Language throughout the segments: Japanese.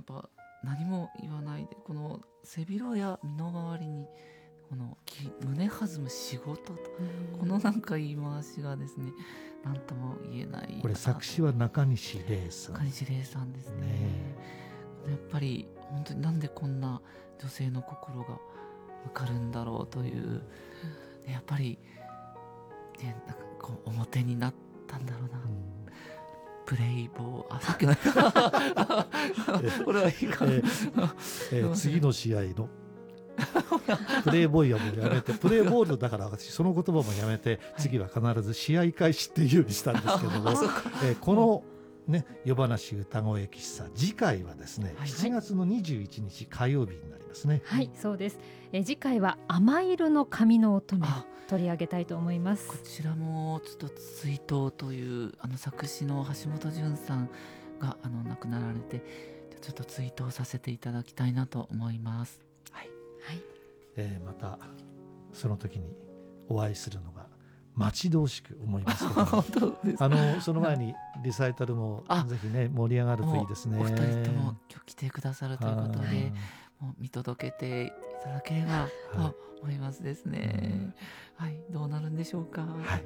ぱ何も言わないで、この背広や身の回りにこの胸弾む仕事と、このなんか言い回しがですね、何とも言えない。 これ作詞は中西礼さん。 中西礼さんですね。やっぱり本当になんでこんな女性の心が分かるんだろうという、やっぱり、ね、なんかこう表になったんだろうな、プレイボー、さっきのこれはいいか、 次の試合のプレーボーイはもうやめて、プレーボールだから私その言葉もやめて、次は必ず試合開始っていうようにしたんですけども、このね、夜話歌声喫茶、次回はですね、7月の21日火曜日になりますね。 はい、そうです。次回は甘色の髪の乙女を取り上げたいと思います。 こちらもちょっと追悼という、作詞の橋本淳さんが亡くなられて、ちょっと追悼させていただきたいなと思います。はいはい、 またその時にお会いするのが待ち遠しく思いますけど本当ですか。 その前にリサイタルもぜひね盛り上がるといいですね。 お二人とも今日来てくださるということで、もう見届けていただければと思いますですね。はい、どうなるんでしょうか。はい、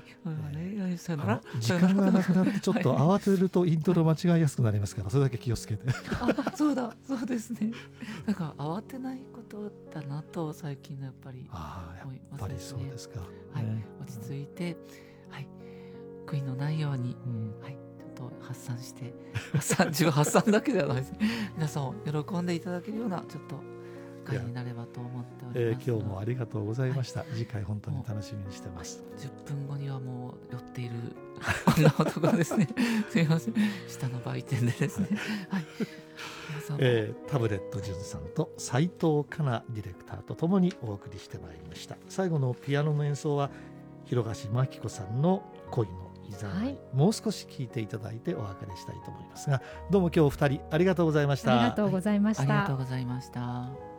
時間がなくなってちょっと慌てるとイントロ間違いやすくなりますから、それだけ気をつけて。 そうですね。なんか慌てないことだなと最近のやっぱり思いますね。 やっぱりそうですか。 はい、落ち着いて、はい、悔いのないように、はい、ちょっと発散して自分発散だけではないですね。皆さんを喜んでいただけるようなちょっと会になればと思っております。 今日もありがとうございました。次回本当に楽しみにしてます。 10分後にはもう寄っている女男ですね。すみません、下の売店でですね。はい。 タブレット純さんと斉藤香奈ディレクターとともにお送りしてまいりました。最後のピアノの演奏は広橋真紀子さんの恋のいざない、もう少し聴いていただいてお別れしたいと思いますが、どうも今日お二人ありがとうございました。 ありがとうございました。 ありがとうございました。